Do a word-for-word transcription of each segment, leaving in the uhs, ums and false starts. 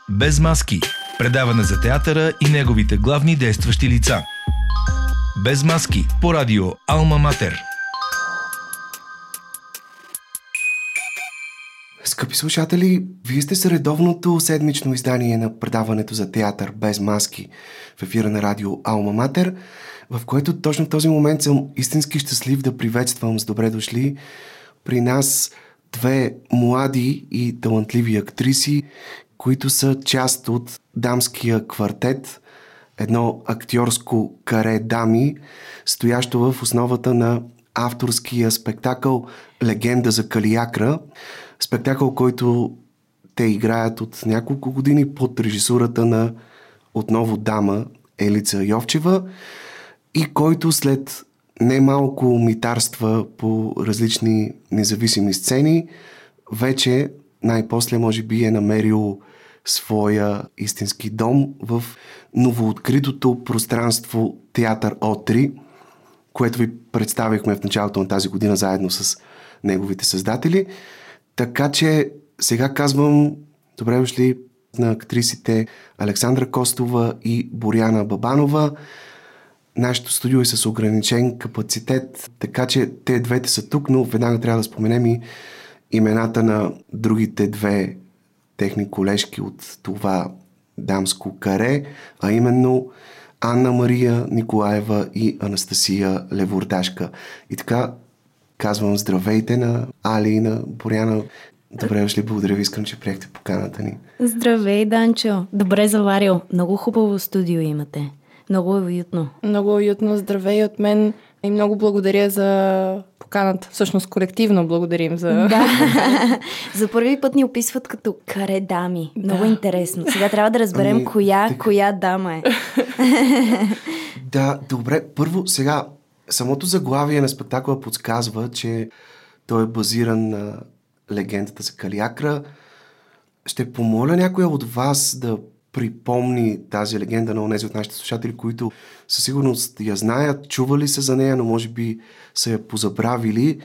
Без маски. Предаване за театъра и неговите главни действащи лица. Без маски. По радио Алма Матер. Скъпи слушатели, вие сте с редовното седмично издание на предаването за театър Без маски в ефира на радио Алма Матер, в което точно в този момент съм истински щастлив да приветствам с добре дошли при нас две млади и талантливи актриси, които са част от дамския квартет, едно актьорско каре дами, стоящо в основата на авторския спектакъл Легенда за Калиакра. Спектакъл, който те играят от няколко години под режисурата на отново дама Елица Йовчева и който след немалко митарства по различни независими сцени вече най-после може би е намерил своя истински дом в новооткритото пространство Театър О3, което ви представихме в началото на тази година заедно с неговите създатели. Така че сега казвам добре дошли на актрисите Александра Костова и Боряна Бабанова. Нашето студио е с ограничен капацитет, така че те двете са тук, но веднага трябва да споменем и имената на другите две техни колежки от това дамско каре, а именно Анна Мария Николаева и Анастасия Левордашка. И така казвам здравейте на Али и на Боряна. Добре дошли, благодаря ви, искам, че приехте поканата ни. Здравей, Данчо. Добре заварил. Много хубаво студио имате. Много уютно. Много уютно. Здравей от мен и много благодаря за поканата. Всъщност колективно благодарим за... Да. За първи път ни описват като каре дами. Да. Много интересно. Сега трябва да разберем ами, коя, тък... коя дама е. Да, добре. Първо, сега, самото заглавие на спектакъла подсказва, че той е базиран на легендата за Калиакра. Ще помоля някоя от вас да припомни тази легенда на онези от нашите слушатели, които със сигурност я знаят, чували са за нея, но може би са я позабравили,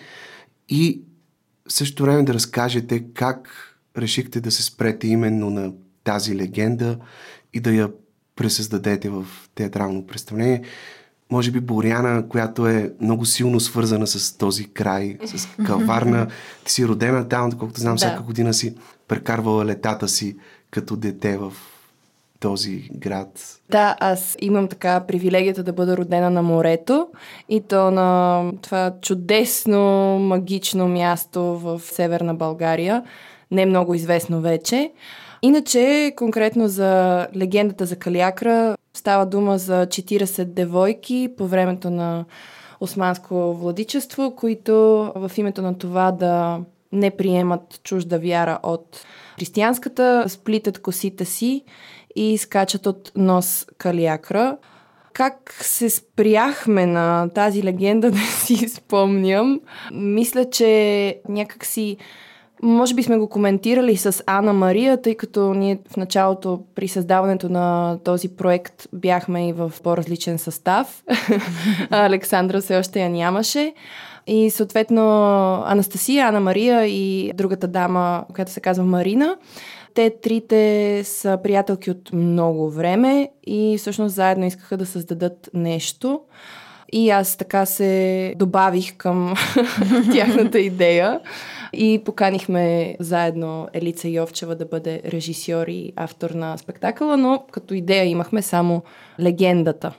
и в същото време да разкажете как решихте да се спрете именно на тази легенда и да я пресъздадете в театрално представление. Може би Боряна, която е много силно свързана с този край, с Каварна. Ти си родена там, доколкото знам, да. Всяка година си прекарвала летата си като дете в този град. Да, аз имам така привилегията да бъда родена на морето и то на това чудесно, магично място в Северна България. Не е много известно вече. Иначе, конкретно за легендата за Калиакра, става дума за четирийсет девойки по времето на османско владичество, които в името на това да не приемат чужда вяра от християнската, сплитат косите си и скачат от нос Калиакра. Как се спряхме на тази легенда, да си спомням. Мисля, че някак си може би сме го коментирали с Анна Мария, тъй като ние в началото при създаването на този проект бяхме и в по-различен състав. Александра все още я нямаше. И съответно Анастасия, Анна Мария и другата дама, която се казва Марина, те трите са приятелки от много време и всъщност заедно искаха да създадат нещо. И аз така се добавих към тяхната идея и поканихме заедно Елица Йовчева да бъде режисьор и автор на спектакъла, но като идея имахме само легендата.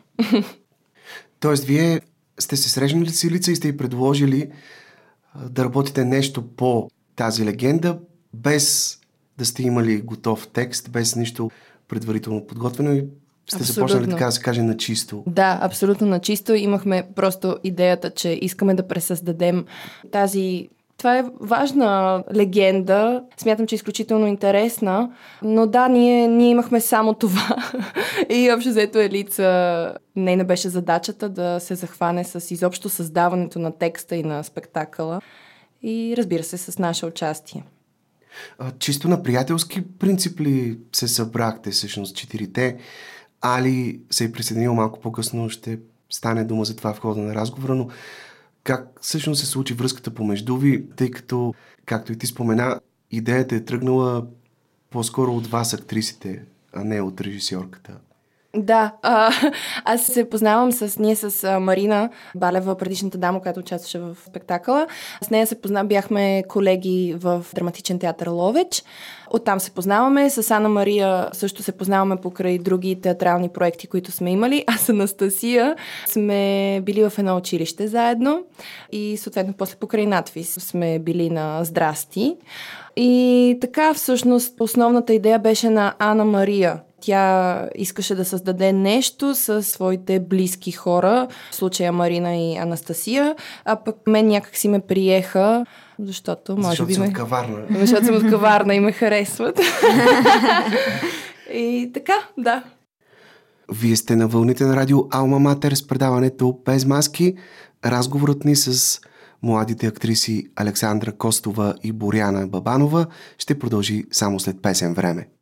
Тоест, вие сте се срещнали с Елица и сте й предложили да работите нещо по тази легенда, без да сте имали готов текст, без нищо предварително подготвено, и сте абсолютно започнали, така да се каже, на чисто. Да, абсолютно на чисто. Имахме просто идеята, че искаме да пресъздадем тази... Това е важна легенда. Смятам, че е изключително интересна. Но да, ние, ние имахме само това. И общо взето Елица, нейна беше задачата да се захване с изобщо създаването на текста и на спектакъла. И разбира се, с наше участие. А, чисто на приятелски принцип ли се събрахте всъщност четирите? Али се е присъединил малко по-късно, ще стане дума за това в хода на разговора, но как всъщност се случи връзката помежду ви, тъй като, както и ти спомена, идеята е тръгнала по-скоро от вас, актрисите, а не от режисьорката. Да, а, аз се познавам с, ние с а, Марина Балева, предишната дама, която участваше в спектакъла. С нея се познавам, бяхме колеги в Драматичен театър Ловеч. Оттам се познаваме. С Ана Мария също се познаваме покрай други театрални проекти, които сме имали. А с Анастасия сме били в едно училище заедно и съответно после покрай надвис сме били на Здрасти. И така всъщност основната идея беше на Ана Мария. Тя искаше да създаде нещо със своите близки хора, в случая Марина и Анастасия, а пък мен някак си ме приеха, защото може защото би съм ме... от Каварна. Защото съм от Каварна и ме харесват. И така, да. Вие сте на вълните на радио Алма Матер с предаването Без маски. Разговорът ни с младите актриси Александра Костова и Боряна Бабанова ще продължи само след песен време.